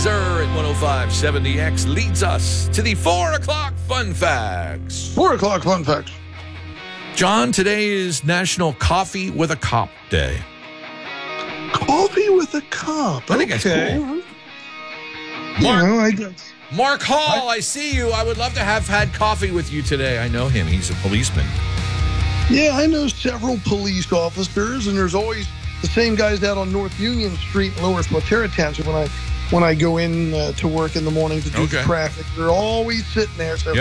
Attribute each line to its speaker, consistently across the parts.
Speaker 1: Laser at 105.7 leads us to the 4 o'clock fun facts.
Speaker 2: 4 o'clock fun facts.
Speaker 1: John, today is National Coffee with a Cop Day.
Speaker 2: Coffee with a cup.
Speaker 1: I think that's cool. Mark Hall, I see you. I would love to have had coffee with you today. I know him. He's a policeman.
Speaker 2: Yeah, I know several police officers, and there's always the same guys out on North Union Street in Lower Swatara Township when I go in to work in the morning to do the traffic. They're always sitting there. So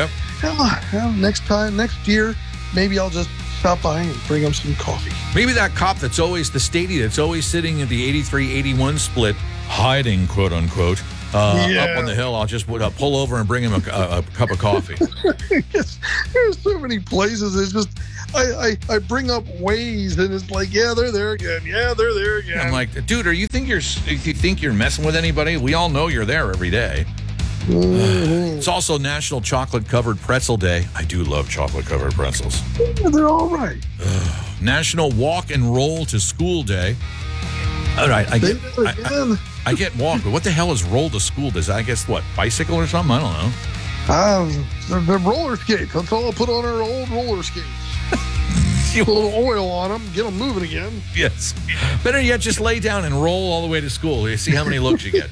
Speaker 2: next year, maybe I'll just stop by and bring them some coffee.
Speaker 1: Maybe that cop that's always the statey that's always sitting at the 83-81 split, hiding, quote unquote, up on the hill. I'll just pull over and bring him a cup of coffee.
Speaker 2: There's so many places. It's just I bring up Waze and it's like, yeah, they're there again. Yeah, they're there again.
Speaker 1: I'm like, dude, you think you're messing with anybody? We all know you're there every day. It's also National Chocolate Covered Pretzel Day. I do love chocolate covered pretzels.
Speaker 2: Yeah, they're all right.
Speaker 1: National Walk and Roll to School Day. All right, I get walk, but what the hell is roll to school? I guess what, bicycle or something? I
Speaker 2: don't know. The roller skates. That's all I'll put on our old roller skates. A little oil on them, get them moving again.
Speaker 1: Yes. Better yet, just lay down and roll all the way to school. You see how many looks you get.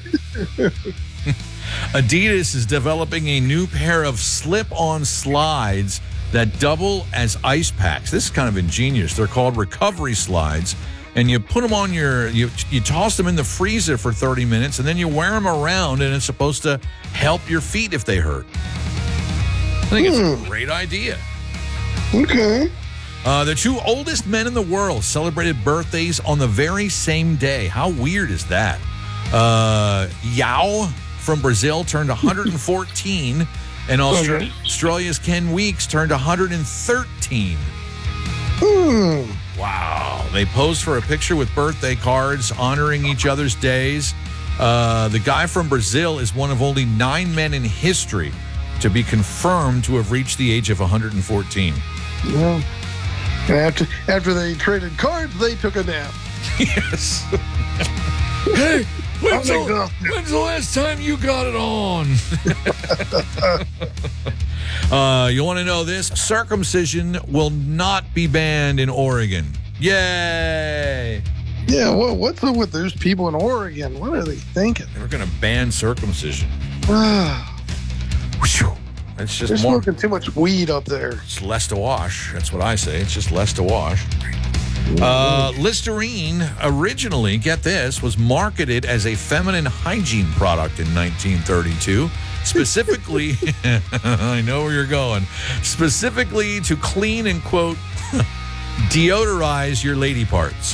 Speaker 1: Adidas is developing a new pair of slip-on slides that double as ice packs. This is kind of ingenious. They're called recovery slides, and you put them on you toss them in the freezer for 30 minutes, and then you wear them around, and it's supposed to help your feet if they hurt. I think it's a great idea.
Speaker 2: Okay.
Speaker 1: The two oldest men in the world celebrated birthdays on the very same day. How weird is that? Yao from Brazil turned 114, and Australia's Ken Weeks turned 113. Wow. They posed for a picture with birthday cards honoring each other's days. The guy from Brazil is one of only 9 men in history to be confirmed to have reached the age of 114.
Speaker 2: Yeah. And after they traded cards, they took a nap.
Speaker 1: Yes. Hey, when's the last time you got it on? You want to know this? Circumcision will not be banned in Oregon. Yay!
Speaker 2: Yeah, well, what's up with those people in Oregon? What are they thinking?
Speaker 1: They were going to ban circumcision. It's just
Speaker 2: They're smoking too much weed up there.
Speaker 1: It's less to wash. That's what I say. It's just less to wash. Listerine originally, get this, was marketed as a feminine hygiene product in 1932. Specifically, I know where you're going, specifically to clean and, quote, deodorize your lady parts.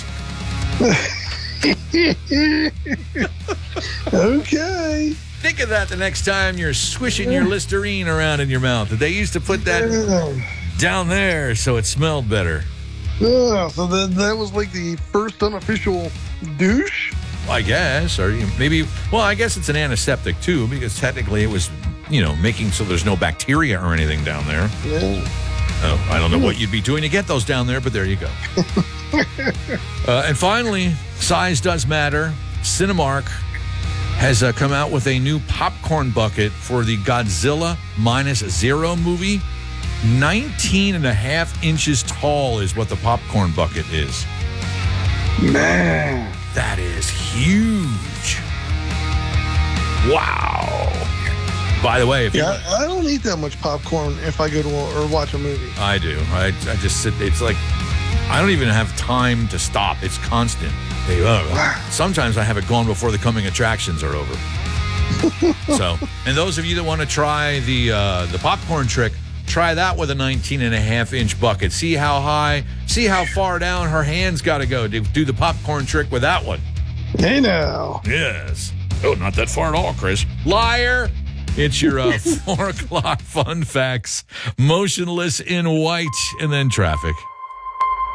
Speaker 2: Okay.
Speaker 1: Think of that the next time you're swishing your Listerine around in your mouth. They used to put that down there so it smelled better.
Speaker 2: Yeah, so that was like the first unofficial douche?
Speaker 1: I guess. Or maybe, well, I guess it's an antiseptic too, because technically it was, making so there's no bacteria or anything down there.
Speaker 2: Yeah.
Speaker 1: Oh, I don't know what you'd be doing to get those down there, but there you go. And finally, size does matter. Cinemark has come out with a new popcorn bucket for the Godzilla -0 movie. 19.5 inches tall is what the popcorn bucket is.
Speaker 2: Man.
Speaker 1: That is huge. Wow. By the way,
Speaker 2: I don't eat that much popcorn if I go to or watch a movie.
Speaker 1: I do. I just sit. It's like I don't even have time to stop. It's constant. Sometimes I have it gone before the coming attractions are over. So, and those of you that want to try the popcorn trick, try that with a 19.5 inch bucket. See how high, see how far down her hands got to go to do the popcorn trick with that one.
Speaker 2: Hey now.
Speaker 1: Yes. Oh, not that far at all, Chris. Liar. It's your 4 o'clock fun facts. Motionless in white, and then traffic.